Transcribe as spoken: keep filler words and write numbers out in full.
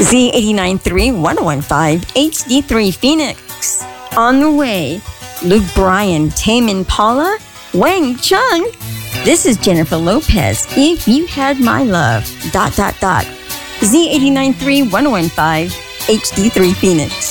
Z eighty-nine point three, ten fifteen, H D three Phoenix. On the way, Luke Bryan, Tame Impala, Wang Chung. This is Jennifer Lopez, If You Had My Love, dot, dot, dot. Z eighty-nine point three, ten fifteen, H D three Phoenix.